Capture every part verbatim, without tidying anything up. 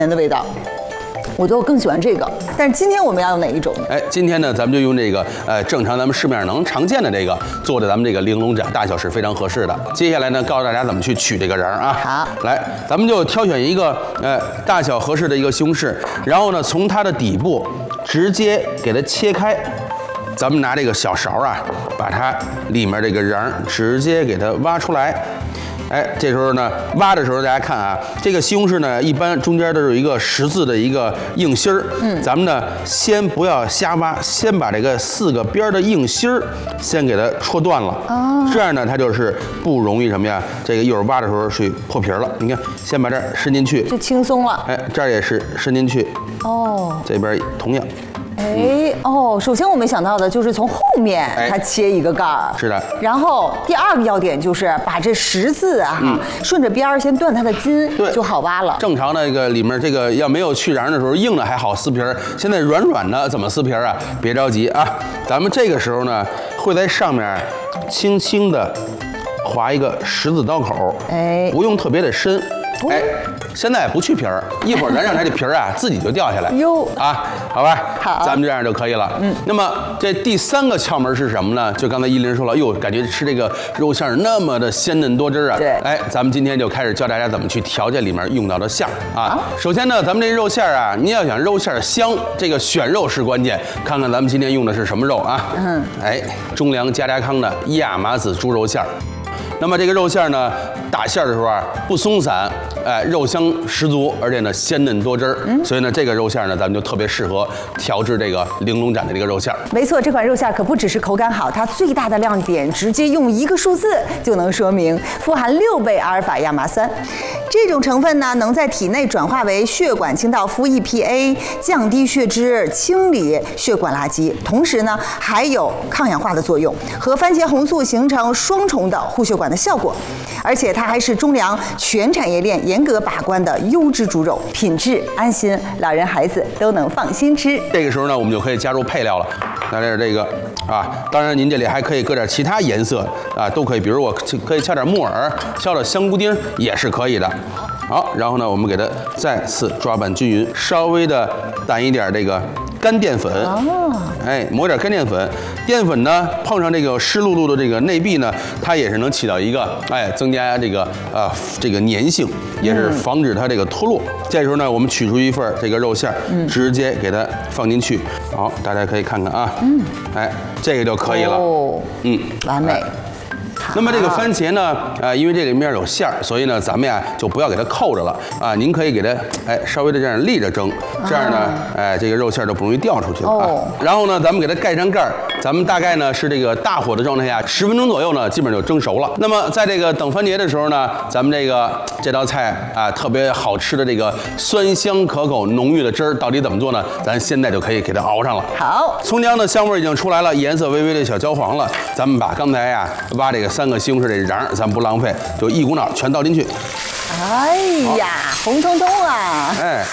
的味道。 我就更喜欢这个，但是今天我们要用哪一种？ 哎，今天呢，咱们就用这个呃正常咱们市面上能常见的这个做的咱们这个玲珑盏，大小是非常合适的。接下来呢，告诉大家怎么去取这个瓤啊。 好， 来，咱们就挑选一个呃大小合适的一个西红柿，然后呢，从它的底部直接给它切开。 咱们拿这个小勺啊，把它里面这个瓤直接给它挖出来。哎，这时候呢，挖的时候大家看啊，这个西红柿呢，一般中间都有一个十字的一个硬心儿。嗯，咱们呢先不要瞎挖，先把这个四个边的硬心儿先给它戳断了。哦，这样呢，它就是不容易什么呀？这个一会儿挖的时候是破皮了。你看，先把这儿伸进去， 就轻松了。 哎，这儿也是伸进去。 哦， 这边同样。 哎哦，首先我没想到的就是从后面它切一个盖儿， 是的。 然后第二个要点就是把这十字啊， 嗯、 顺着边儿先断它的筋， 对， 就好挖了。 正常的这个里面这个要没有去瓤的时候，硬的还好撕皮儿，现在软软的怎么撕皮儿啊？别着急啊，咱们这个时候呢会在上面轻轻的划一个十字刀口，哎，不用特别的深。 哎，现在不去皮儿，一会儿咱让它这皮儿啊自己就掉下来。哟啊，好吧， 好， 咱们这样就可以了。嗯，那么这第三个窍门是什么呢？就刚才依林说了，哟，感觉吃这个肉馅儿那么的鲜嫩多汁啊。 对， 哎，咱们今天就开始教大家怎么去调这里面用到的馅儿啊。首先呢，咱们这肉馅儿啊，你要想肉馅儿香，这个选肉是关键。看看咱们今天用的是什么肉啊？嗯，哎，中粮家家康的亚麻籽猪肉馅儿。 那么这个肉馅儿呢，打馅儿的时候啊不松散，哎，肉香十足，而且呢鲜嫩多汁儿。嗯，所以呢这个肉馅儿呢，咱们就特别适合调制这个玲珑盏的这个肉馅儿。 没错，这款肉馅儿可不只是口感好，它最大的亮点直接用一个数字就能说明，富含六倍阿尔法亚麻酸。这种成分呢，能在体内转化为血管清道夫 E P A， 降低血脂，清理血管垃圾，同时呢还有抗氧化的作用，和番茄红素形成双重的护血管的效果。而且它还是中粮全产业链严格把关的优质猪肉，品质安心，老人孩子都能放心吃。 这个时候呢，我们就可以加入配料了，来点这个啊，当然您这里还可以搁点其他颜色啊，都可以，比如我可以敲点木耳，敲点香菇丁也是可以的。 好，然后呢，我们给它再次抓拌均匀，稍微的掸一点这个干淀粉，哦，哎，抹点干淀粉，淀粉呢碰上这个湿漉漉的这个内壁呢，它也是能起到一个哎增加这个呃这个粘性，也是防止它这个脱落。嗯、这时候呢，我们取出一份这个肉馅儿，嗯、直接给它放进去。好，大家可以看看啊，嗯，哎，这个就可以了，哦，嗯， 完美。哎那么这个番茄呢，呃，因为这里面有馅儿，所以呢，咱们呀就不要给它扣着了啊。您可以给它哎稍微的这样立着蒸，这样呢，哎这个肉馅儿就不容易掉出去了啊。然后呢，咱们给它盖上盖儿，咱们大概呢是这个大火的状态下，十分钟左右呢，基本上就蒸熟了。那么在这个等番茄的时候呢，咱们这个这道菜啊特别好吃的这个酸香可口浓郁的汁儿到底怎么做呢？咱现在就可以给它熬上了。 好， 葱姜的香味已经出来了，颜色微微的小焦黄了。咱们把刚才呀挖这个三个西红柿这瓤，咱不浪费，就一股脑全倒进去。 哎呀，红彤彤啊！ 哎，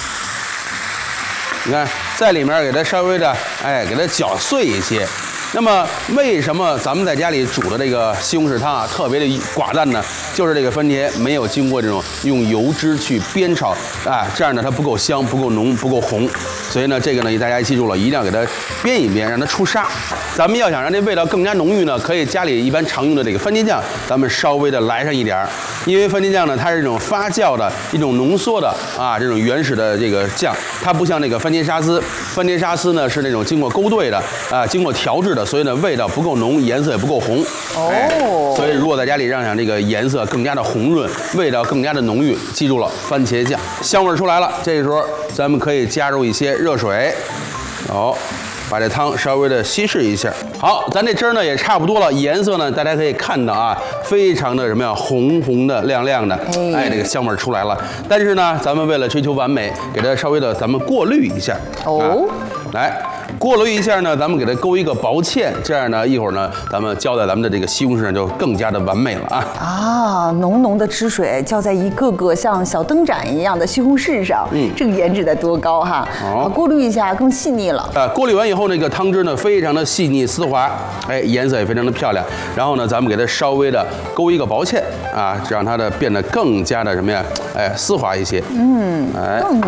你看，在里面给它稍微的，哎，给它搅碎一些。那么，为什么咱们在家里煮的这个西红柿汤啊，特别的寡淡呢？就是这个番茄没有经过这种用油脂去煸炒，啊，这样呢它不够香、不够浓、不够红。所以呢，这个呢大家记住了，一定要给它煸一煸，让它出沙。咱们要想让这味道更加浓郁呢，可以家里一般常用的这个番茄酱，咱们稍微的来上一点儿。因为番茄酱呢，它是这种发酵的一种浓缩的啊，这种原始的这个酱，它不像那个番茄沙司，番茄沙司呢是那种经过勾兑的啊，经过调制的。所以呢，味道不够浓，颜色也不够红。哦、哎，所以如果在家里让想这个颜色更加的红润，味道更加的浓郁，记住了，番茄酱香味出来了。这个时候咱们可以加入一些热水，好，把这汤稍微的稀释一下。好，咱这汁儿呢也差不多了，颜色呢大家可以看到啊，非常的什么呀，红红的、亮亮的，哎，这个香味出来了。但是呢，咱们为了追求完美，给它稍微的咱们过滤一下。哦，啊、来。过滤一下呢，咱们给它勾一个薄芡，这样呢，一会儿呢，咱们浇在咱们的这个西红柿上就更加的完美了啊！ 啊，浓浓的汁水浇在一个个像小灯盏一样的西红柿上，嗯，这个颜值得多高哈！好，过滤一下更细腻了。 啊，过滤完以后，那个汤汁呢非常的细腻丝滑，哎，颜色也非常的漂亮。然后呢，咱们给它稍微的勾一个薄芡啊，让它的变得更加的什么呀？哎，丝滑一些。嗯，哎，更浓